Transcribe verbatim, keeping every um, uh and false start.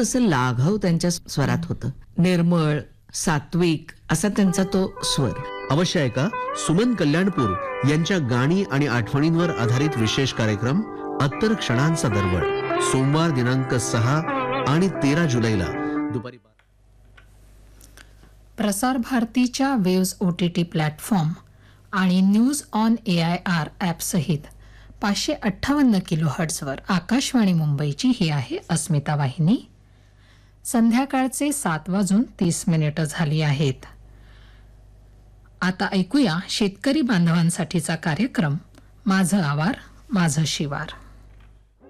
तसं लाघव त्यांच्या स्वरात होतं. निर्मळ, सात्विक असा त्यांचा तो स्वर. अवश्य आहे का सुमन कल्याणपूर यांच्या गाणी आणि आठवणींवर आधारित विशेष कार्यक्रम अत्तर क्षणांचा दरवळ सोमवार दिनांक सहा आणि तेरा जुलैला दुपारी. प्रसार भारतीच्या waves O T T platform आणि news on A I R app सहित पाचशे अठ्ठावन्न किलो हर्ट्झवर आकाशवाणी मुंबईची ही आहे अस्मिता वाहिनी. संध्याकाळचे सात वाजून तीस मिनिटं झाली आहेत. आता ऐकूया शेतकरी बांधवांसाठीचा कार्यक्रम माझं आवार माझं शिवार.